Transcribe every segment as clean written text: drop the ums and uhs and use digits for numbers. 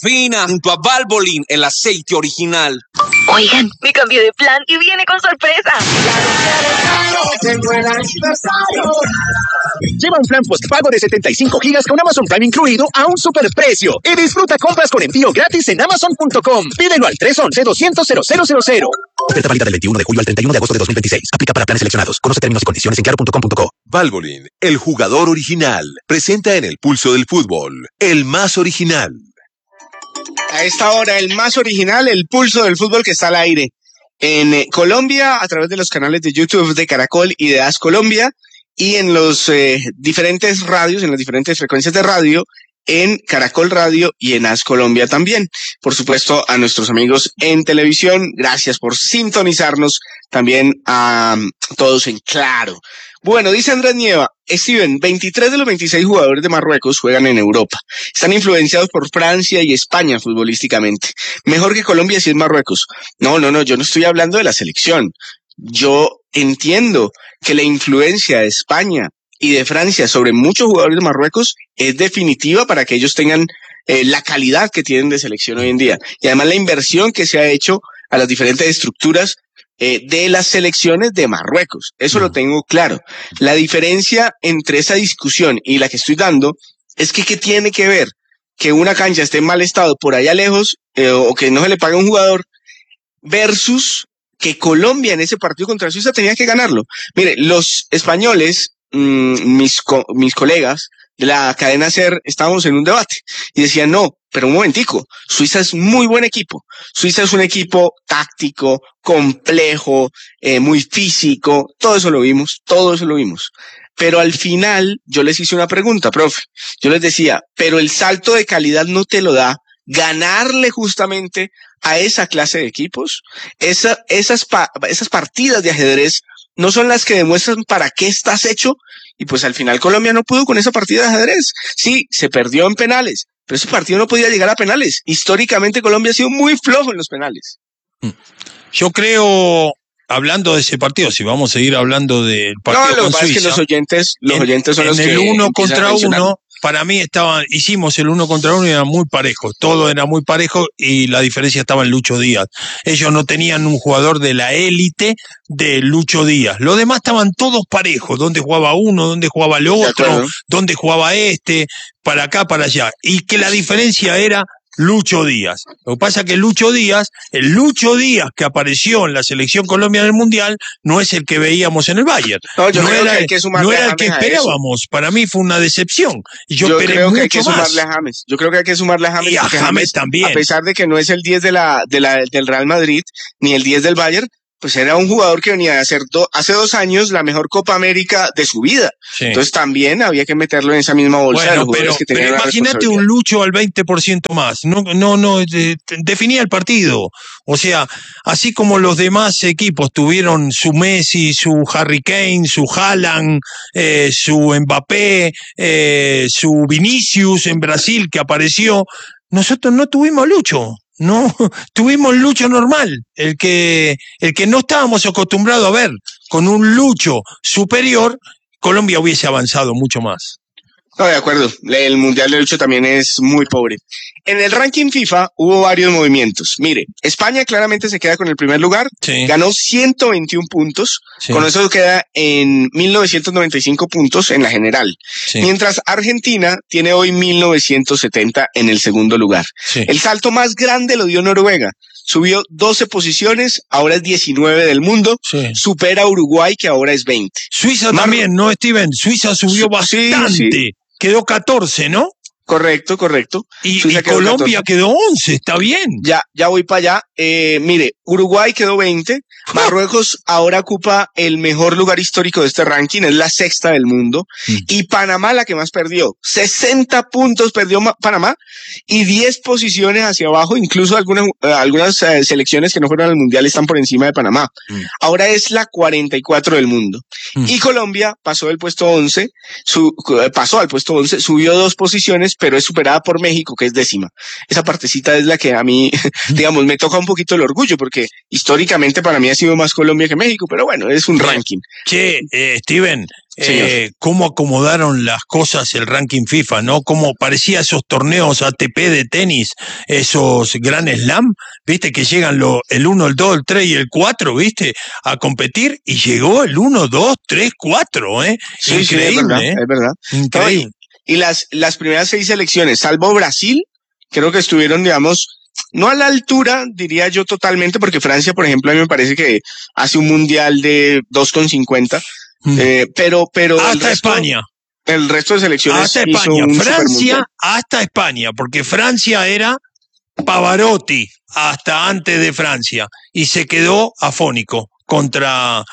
fina junto a Valvoline, el aceite original. Oigan, me cambié de plan y viene con sorpresa. Lleva un plan postpago de 75 gigas con Amazon Prime incluido a un superprecio y disfruta compras con envío gratis en Amazon.com. Pídelo al 311-200-0000. Oferta válida del 21 de julio al 31 de agosto de 2026. Aplica para planes seleccionados. Conoce términos y condiciones en claro.com.co. Valvoline, el jugador original, presenta en el pulso del fútbol, el más original. A esta hora, el más original, el pulso del fútbol que está al aire en Colombia a través de los canales de YouTube de Caracol y de AS Colombia y en los diferentes radios, en las diferentes frecuencias de radio, en Caracol Radio y en AS Colombia también. Por supuesto, a nuestros amigos en televisión, gracias por sintonizarnos, también a todos en Claro. Bueno, dice Andrés Nieva, Steven, 23 de los 26 jugadores de Marruecos juegan en Europa. Están influenciados por Francia y España futbolísticamente. Mejor que Colombia si es Marruecos. No, yo no estoy hablando de la selección. Yo entiendo que la influencia de España y de Francia sobre muchos jugadores de Marruecos es definitiva para que ellos tengan la calidad que tienen de selección hoy en día. Y además la inversión que se ha hecho a las diferentes estructuras de las selecciones de Marruecos. Eso lo tengo claro. La diferencia entre esa discusión y la que estoy dando es que ¿qué tiene que ver que una cancha esté en mal estado por allá lejos o que no se le pague a un jugador versus que Colombia en ese partido contra Suiza tenía que ganarlo? Mire, los españoles, mis colegas de la cadena SER, estábamos en un debate y decían, no, pero un momentico, Suiza es muy buen equipo. Suiza es un equipo táctico, complejo, muy físico, todo eso lo vimos. Pero al final yo les hice una pregunta, profe. Yo les decía, pero el salto de calidad no te lo da ganarle justamente a esa clase de equipos. Esas partidas de ajedrez no son las que demuestran para qué estás hecho. Y pues al final Colombia no pudo con esa partida de ajedrez. Sí, se perdió en penales, pero ese partido no podía llegar a penales. Históricamente Colombia ha sido muy flojo en los penales. Yo creo, hablando de ese partido, si vamos a seguir hablando del partido con Suiza, es que los oyentes son los que en el uno contra uno, para mí hicimos el 1 contra 1 y era muy parejo, todo era muy parejo y la diferencia estaba en Lucho Díaz. Ellos no tenían un jugador de la élite de Lucho Díaz. Los demás estaban todos parejos, donde jugaba uno, donde jugaba el otro, donde jugaba para acá, para allá. Y que la diferencia era Lucho Díaz. Lo que pasa es que el Lucho Díaz que apareció en la selección colombiana del Mundial, no es el que veíamos en el Bayern. No era el que esperábamos. Para mí fue una decepción. Y yo creo que hay que sumarle a James. Yo creo que hay que sumarle a James. Y a James también. A pesar de que no es el 10 del Real Madrid, ni el 10 del Bayern, pues era un jugador que venía de hacer hace 2 años la mejor Copa América de su vida. Sí. Entonces también había que meterlo en esa misma bolsa. Bueno, pero imagínate un Lucho al 20% más. No, definía el partido. O sea, así como los demás equipos tuvieron su Messi, su Harry Kane, su Haaland, su Mbappé, su Vinicius en Brasil que apareció, nosotros no tuvimos Lucho. No, tuvimos Lucho normal, el que no estábamos acostumbrados a ver. Con un Lucho superior, Colombia hubiese avanzado mucho más. No, de acuerdo. El Mundial de Lucho también es muy pobre. En el ranking FIFA hubo varios movimientos. Mire, España claramente se queda con el primer lugar. Sí. Ganó 121 puntos. Sí. Con eso queda en 1995 puntos en la general. Sí. Mientras Argentina tiene hoy 1970 en el segundo lugar. Sí. El salto más grande lo dio Noruega. Subió 12 posiciones, ahora es 19 del mundo. Sí. Supera a Uruguay, que ahora es 20. Suiza también, ¿no, Steven? Suiza subió bastante. Sí. Quedó 14, ¿no? Correcto. Y Colombia 14. Quedó 11, está bien. Ya voy para allá. Mire, Uruguay quedó 20. Marruecos ahora ocupa el mejor lugar histórico de este ranking, es la 6ª del mundo. Y Panamá la que más perdió. 60 puntos perdió Panamá y 10 posiciones hacia abajo. Incluso algunas selecciones que no fueron al Mundial están por encima de Panamá. Ahora es la 44 del mundo. Y Colombia pasó del puesto 11, pasó al puesto 11, subió 2 posiciones, pero es superada por México, que es 10ª. Esa partecita es la que a mí, digamos, me toca un poquito el orgullo, porque históricamente para mí ha sido más Colombia que México, pero bueno, es un ranking. Steven, cómo acomodaron las cosas el ranking FIFA, ¿no? Cómo parecía esos torneos ATP de tenis, esos Grand Slam, ¿viste? Que llegan el 1, el 2, el 3 y el 4, ¿viste? A competir, y llegó el 1, 2, 3, 4, ¿eh? Sí, Increíble, sí, es verdad. Increíble. Y las primeras 6 selecciones, salvo Brasil, creo que estuvieron, digamos, no a la altura, diría yo totalmente, porque Francia, por ejemplo, a mí me parece que hace un mundial de 2,50. Pero hasta España. El resto de selecciones hasta España, Francia hasta España, porque Francia era Pavarotti hasta antes de Francia y se quedó afónico contra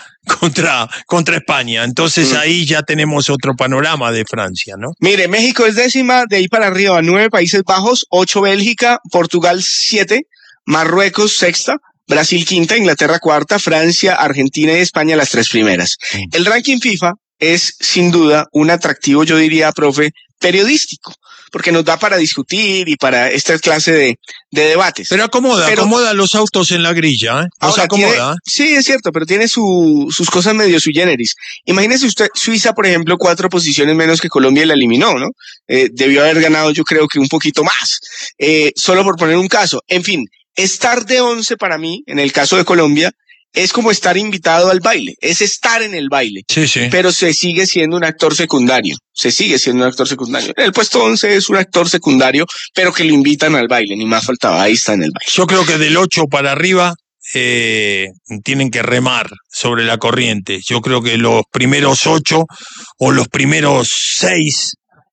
España. Entonces ahí ya tenemos otro panorama de Francia, ¿no? Mire, México es 10ª, de ahí para arriba 9 Países Bajos, 8 Bélgica, Portugal 7, Marruecos 6ª, Brasil 5ª, Inglaterra 4ª, Francia, Argentina y España las 3 primeras. El ranking FIFA es sin duda un atractivo, yo diría, profe, periodístico, porque nos da para discutir y para esta clase de debates. Pero acomoda los autos en la grilla, ¿eh? Los acomoda. Sí, es cierto, pero tiene sus cosas medio sui generis. Imagínese usted, Suiza, por ejemplo, 4 posiciones menos que Colombia y la eliminó, ¿no? Debió haber ganado, yo creo que un poquito más. Solo por poner un caso. En fin, estar de 11 para mí, en el caso de Colombia, es como estar invitado al baile, es estar en el baile, sí. Pero se sigue siendo un actor secundario, El puesto 11 es un actor secundario, pero que lo invitan al baile, ni más faltaba, ahí está en el baile. Yo creo que del 8 para arriba tienen que remar sobre la corriente. Yo creo que los primeros 8 o los primeros 6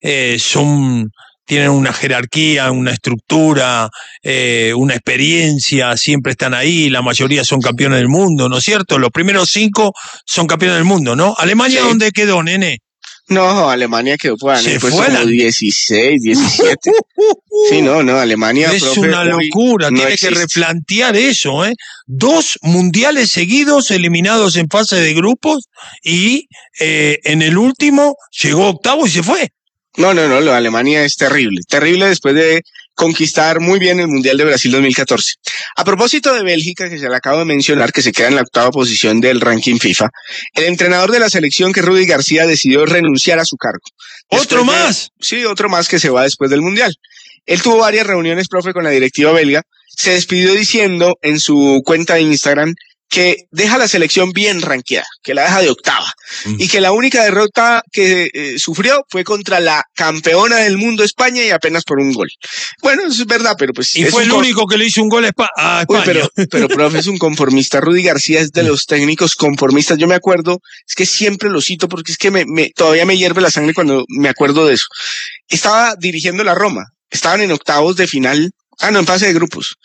tienen una jerarquía, una estructura, una experiencia, siempre están ahí, la mayoría son campeones del mundo, ¿no es cierto? Los primeros 5 son campeones del mundo, ¿no? ¿Alemania dónde quedó, nene? No, Alemania quedó por ahí, fue como 16, 17. Sí, no, Alemania, es profe, una locura, no tiene existe. que replantear eso, ¿eh? 2 mundiales seguidos eliminados en fase de grupos y en el último llegó octavo y se fue. No, lo de Alemania es terrible después de conquistar muy bien el Mundial de Brasil 2014. A propósito de Bélgica, que se le acabo de mencionar, que se queda en la 8ª posición del ranking FIFA, el entrenador de la selección, que es Rudy García, decidió renunciar a su cargo. ¿Otro más? Sí, otro más que se va después del Mundial. Él tuvo varias reuniones, profe, con la directiva belga, se despidió diciendo en su cuenta de Instagram que deja la selección bien rankeada, que la deja de 8ª, y que la única derrota que sufrió fue contra la campeona del mundo, España, y apenas por un gol. Bueno, eso es verdad, pero pues... Y fue el único que le hizo un gol a España. Uy, pero profe, es un conformista. Rudy García es de los técnicos conformistas. Yo me acuerdo, es que siempre lo cito porque es que todavía me hierve la sangre cuando me acuerdo de eso. Estaba dirigiendo la Roma, estaban en octavos de final, en fase de grupos,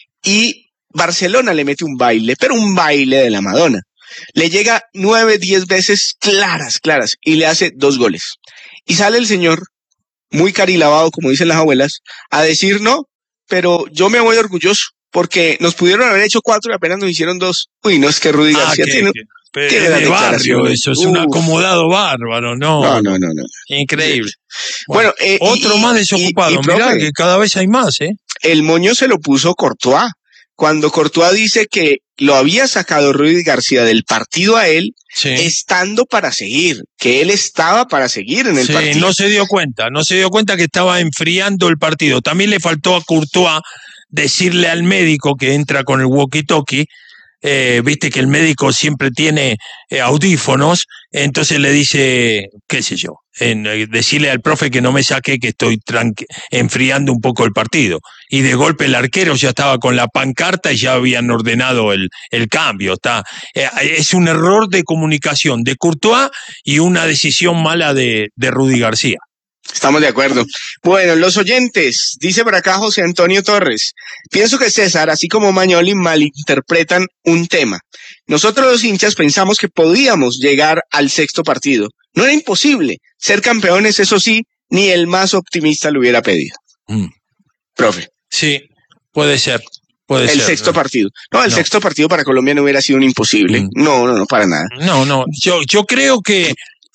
y Barcelona le mete un baile, pero un baile de la Madonna. Le llega 9, 10 veces claras, y le hace 2 goles. Y sale el señor, muy carilavado, como dicen las abuelas, a decir no, pero yo me voy orgulloso, porque nos pudieron haber hecho 4 y apenas nos hicieron 2. Uy, no, es que Rudy García tiene de barrio, eso es un acomodado bárbaro, no. Increíble. Bueno, otro más desocupado, mirá que cada vez hay más, ¿eh? El moño se lo puso Courtois. Cuando Courtois dice que lo había sacado Rudy García del partido a él, estando para seguir, que él estaba para seguir en el partido. No se dio cuenta que estaba enfriando el partido. También le faltó a Courtois decirle al médico que entra con el walkie-talkie, viste que el médico siempre tiene audífonos, entonces le dice, qué sé yo, decirle al profe que no me saque, que estoy enfriando un poco el partido. Y de golpe el arquero ya estaba con la pancarta y ya habían ordenado el cambio. Es un error de comunicación de Courtois y una decisión mala de Rudy García. Estamos de acuerdo. Bueno, los oyentes, dice por acá José Antonio Torres, pienso que César, así como Mañoli, malinterpretan un tema. Nosotros los hinchas pensamos que podíamos llegar al 6º partido. No era imposible. Ser campeones, eso sí, ni el más optimista lo hubiera pedido. Profe. Sí, puede ser. El 6º partido. No, el 6º partido para Colombia no hubiera sido un imposible. No, para nada. No. Yo creo que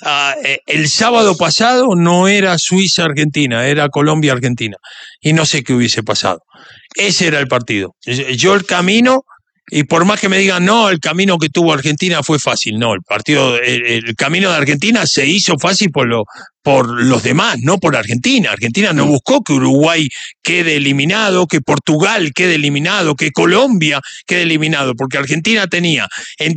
el sábado pasado no era Suiza-Argentina, era Colombia-Argentina. Y no sé qué hubiese pasado. Ese era el partido. Yo el camino Y por más que me digan, no, el camino que tuvo Argentina fue fácil. No, el camino de Argentina se hizo fácil por los demás, no por Argentina. Argentina no buscó que Uruguay quede eliminado, que Portugal quede eliminado, que Colombia quede eliminado, porque Argentina tenía en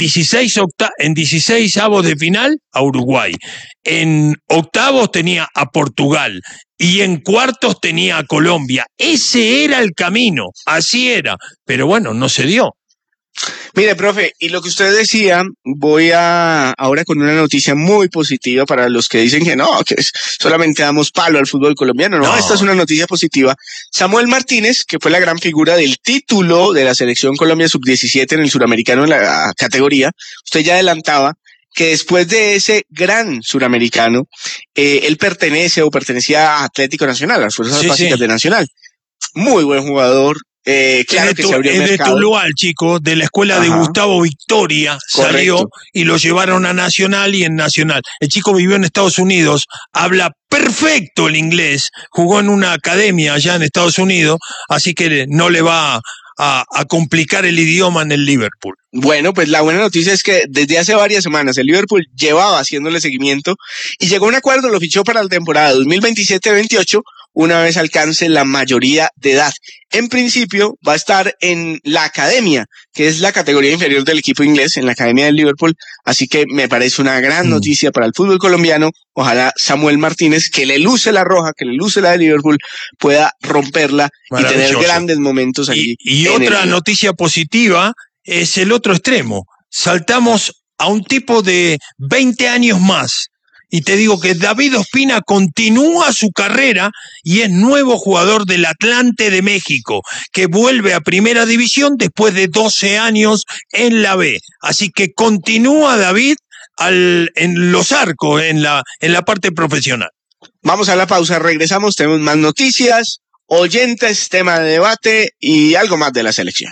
16 avos de final a Uruguay, en octavos tenía a Portugal y en cuartos tenía a Colombia. Ese era el camino, así era, pero bueno, no se dio. Mire, profe, y lo que usted decía, ahora con una noticia muy positiva para los que dicen que no, que solamente damos palo al fútbol colombiano. No, esta es una noticia positiva. Samuel Martínez, que fue la gran figura del título de la selección Colombia Sub-17 en el suramericano en la categoría, usted ya adelantaba que después de ese gran suramericano, él pertenecía a Atlético Nacional, a las fuerzas básicas de Nacional. Muy buen jugador. Claro que se abrió el mercado. De Tuluá, el chico, de la escuela de Gustavo Victoria, salió y lo llevaron a Nacional y en Nacional. El chico vivió en Estados Unidos, habla perfecto el inglés, jugó en una academia allá en Estados Unidos, así que no le va a complicar el idioma en el Liverpool. Bueno, pues la buena noticia es que desde hace varias semanas el Liverpool llevaba haciéndole seguimiento y llegó a un acuerdo, lo fichó para la temporada 2027-28, una vez alcance la mayoría de edad. En principio va a estar en la academia, que es la categoría inferior del equipo inglés, en la academia del Liverpool, así que me parece una gran noticia para el fútbol colombiano. Ojalá Samuel Martínez, que le luce la roja, que le luce la de Liverpool, pueda romperla y tener grandes momentos allí. Y otra noticia positiva es el otro extremo. Saltamos a un tipo de 20 años más. Y te digo que David Ospina continúa su carrera y es nuevo jugador del Atlante de México, que vuelve a Primera División después de 12 años en la B. Así que continúa David en los arcos, en la parte profesional. Vamos a la pausa, regresamos, tenemos más noticias, oyentes, tema de debate y algo más de la selección.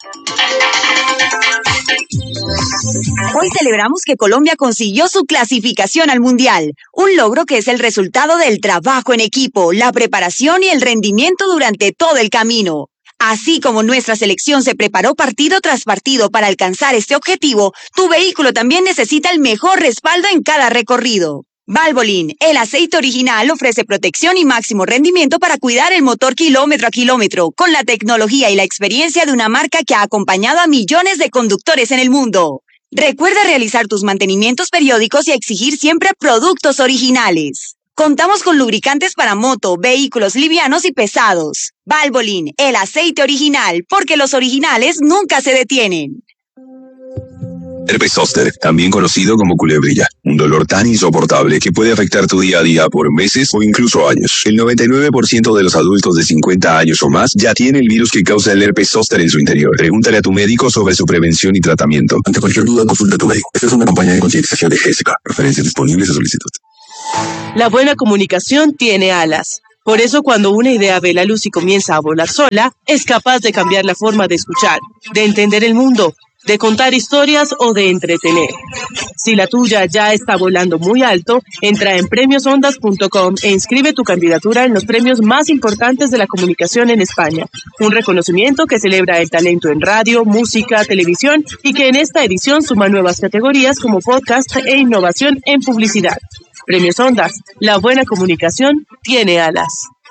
Hoy celebramos que Colombia consiguió su clasificación al Mundial, un logro que es el resultado del trabajo en equipo, la preparación y el rendimiento durante todo el camino. Así como nuestra selección se preparó partido tras partido para alcanzar este objetivo, tu vehículo también necesita el mejor respaldo en cada recorrido. Valvoline, el aceite original, ofrece protección y máximo rendimiento para cuidar el motor kilómetro a kilómetro, con la tecnología y la experiencia de una marca que ha acompañado a millones de conductores en el mundo. Recuerda realizar tus mantenimientos periódicos y exigir siempre productos originales. Contamos con lubricantes para moto, vehículos livianos y pesados. Valvoline, el aceite original, porque los originales nunca se detienen. Herpes zóster, también conocido como culebrilla, un dolor tan insoportable que puede afectar tu día a día por meses o incluso años. El 99% de los adultos de 50 años o más ya tiene el virus que causa el herpes zóster en su interior. Pregúntale a tu médico sobre su prevención y tratamiento. Ante cualquier duda, consulta a tu médico. Esta es una campaña de concientización de GSK. Referencias disponibles a solicitud. La buena comunicación tiene alas. Por eso, cuando una idea ve la luz y comienza a volar sola, es capaz de cambiar la forma de escuchar, de entender el mundo, de contar historias o de entretener. Si la tuya ya está volando muy alto, entra en premiosondas.com e inscribe tu candidatura en los premios más importantes de la comunicación en España. Un reconocimiento que celebra el talento en radio, música, televisión y que en esta edición suma nuevas categorías como podcast e innovación en publicidad. Premios Ondas, la buena comunicación tiene alas.